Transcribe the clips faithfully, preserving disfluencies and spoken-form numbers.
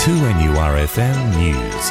two N U R F M News.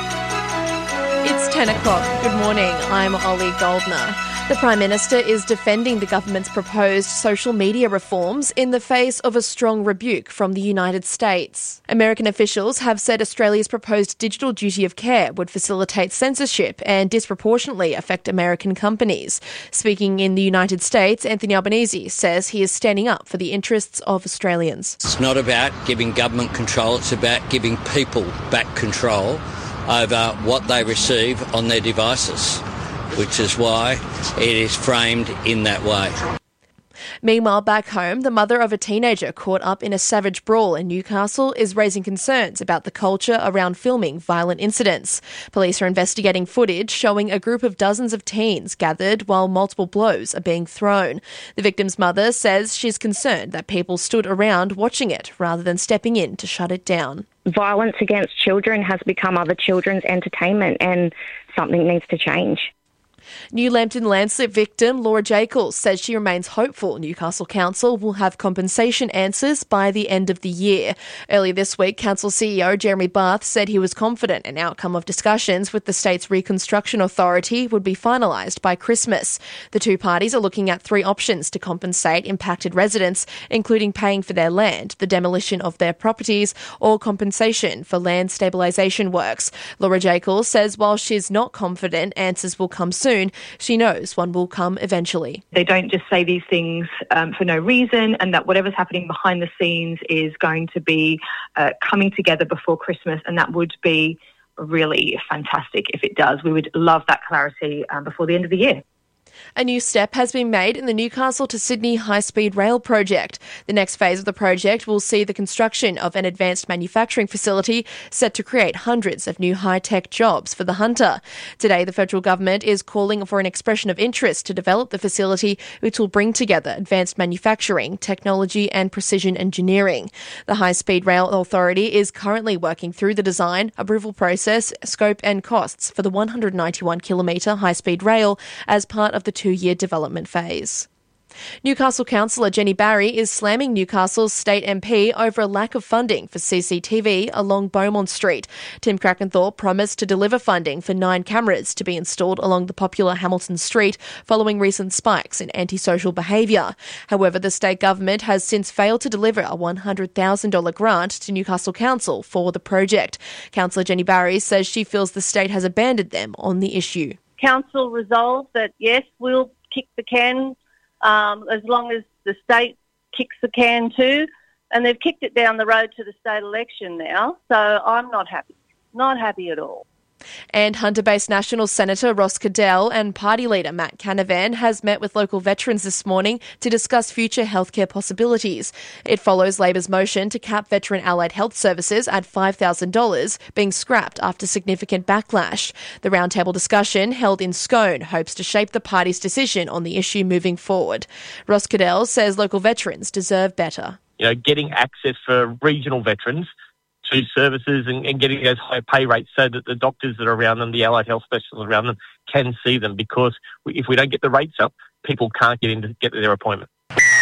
It's ten o'clock. Good morning. I'm Ollie Goldner. The Prime Minister is defending the government's proposed social media reforms in the face of a strong rebuke from the United States. American officials have said Australia's proposed digital duty of care would facilitate censorship and disproportionately affect American companies. Speaking in the United States, Anthony Albanese says he is standing up for the interests of Australians. It's not about giving government control, it's about giving people back control over what they receive on their devices, which is why it is framed in that way. Meanwhile, back home, the mother of a teenager caught up in a savage brawl in Newcastle is raising concerns about the culture around filming violent incidents. Police are investigating footage showing a group of dozens of teens gathered while multiple blows are being thrown. The victim's mother says she's concerned that people stood around watching it rather than stepping in to shut it down. Violence against children has become other children's entertainment, and something needs to change. New Lambton landslip victim Laura Jacobs says she remains hopeful Newcastle Council will have compensation answers by the end of the year. Earlier this week, Council C E O Jeremy Barth said he was confident an outcome of discussions with the state's Reconstruction Authority would be finalised by Christmas. The two parties are looking at three options to compensate impacted residents, including paying for their land, the demolition of their properties, or compensation for land stabilisation works. Laura Jacobs says while she's not confident answers will come soon, she knows one will come eventually. They don't just say these things um, for no reason, and that whatever's happening behind the scenes is going to be uh, coming together before Christmas, and that would be really fantastic if it does. We would love that clarity um, before the end of the year. A new step has been made in the Newcastle to Sydney high-speed rail project. The next phase of the project will see the construction of an advanced manufacturing facility set to create hundreds of new high-tech jobs for the Hunter. Today, the federal government is calling for an expression of interest to develop the facility, which will bring together advanced manufacturing, technology and precision engineering. The High-Speed Rail Authority is currently working through the design, approval process, scope and costs for the one hundred ninety-one kilometre high-speed rail as part of the two-year development phase. Newcastle councillor Jenny Barry is slamming Newcastle's state M P over a lack of funding for C C T V along Beaumont Street. Tim Crackenthorpe promised to deliver funding for nine cameras to be installed along the popular Hamilton Street following recent spikes in antisocial behaviour. However, the state government has since failed to deliver a one hundred thousand dollars grant to Newcastle Council for the project. Councillor Jenny Barry says she feels the state has abandoned them on the issue. Council resolved that, yes, we'll kick the can um, as long as the state kicks the can too. And they've kicked it down the road to the state election now. So I'm not happy. Not happy at all. And Hunter-based National Senator Ross Cadell and Party Leader Matt Canavan has met with local veterans this morning to discuss future healthcare possibilities. It follows Labor's motion to cap veteran allied health services at five thousand dollars, being scrapped after significant backlash. The roundtable discussion, held in Scone, hopes to shape the party's decision on the issue moving forward. Ross Cadell says local veterans deserve better. You know, getting access for regional veterans to services and, and getting those high pay rates so that the doctors that are around them, the allied health specialists around them, can see them, because we, if we don't get the rates up, people can't get in to get to their appointment.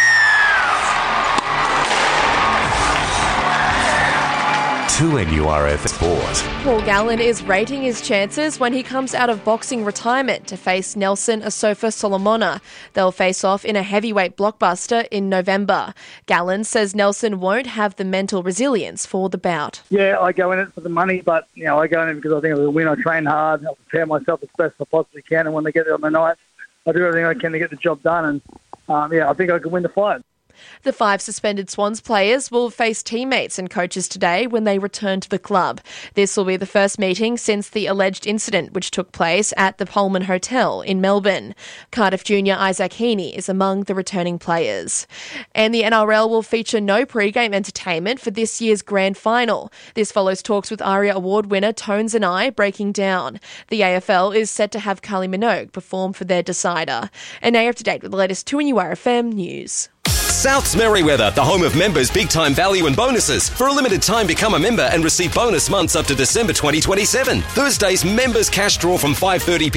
two N U R F Sport. Paul Gallen is rating his chances when he comes out of boxing retirement to face Nelson Asofa Solomona. They'll face off in a heavyweight blockbuster in November. Gallen says Nelson won't have the mental resilience for the bout. Yeah, I go in it for the money, but you know, I go in it because I think I'll win. I train hard, I'll prepare myself as best as I possibly can, and when they get there on the night, I do everything I can to get the job done, and um, yeah, I think I can win the fight. The five suspended Swans players will face teammates and coaches today when they return to the club. This will be the first meeting since the alleged incident which took place at the Pullman Hotel in Melbourne. Cardiff junior Isaac Heaney is among the returning players. And the N R L will feature no pre-game entertainment for this year's grand final. This follows talks with ARIA Award winner Tones and I breaking down. The A F L is set to have Kylie Minogue perform for their decider. And now you're up to date with the latest two N U R F M news. Souths Merriweather, the home of members' big time value and bonuses. For a limited time, become a member and receive bonus months up to December twenty twenty-seven. Thursday's members cash draw from five thirty p m